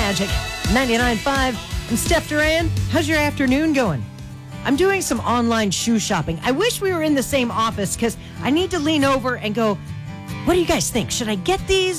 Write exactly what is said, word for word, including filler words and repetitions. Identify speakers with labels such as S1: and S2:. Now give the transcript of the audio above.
S1: Magic ninety-nine point five. I'm Steph Duran. How's your afternoon going? I'm doing some online shoe shopping. I wish we were in the same office because I need to lean over and go, what do you guys think? Should I get these?